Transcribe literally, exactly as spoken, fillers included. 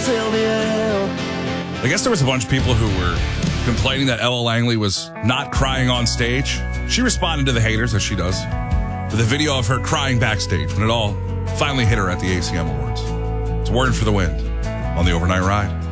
Sylvia. I guess there was a bunch of people who were complaining that Ella Langley was not crying on stage. She responded to the haters, as she does, with a video of her crying backstage when it all finally hit her at the A C M Awards. It's Word for the Wind on the Overnight Ride.